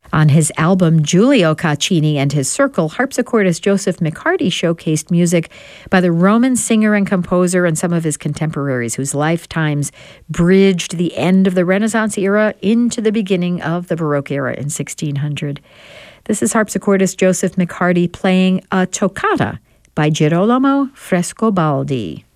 On his album Giulio Caccini and His Circle, harpsichordist Joseph McCarty showcased music by the Roman singer and composer and some of his contemporaries whose lifetimes bridged the end of the Renaissance era into the beginning of the Baroque era in 1600. This is harpsichordist Joseph McCarty playing a toccata by Girolamo Frescobaldi.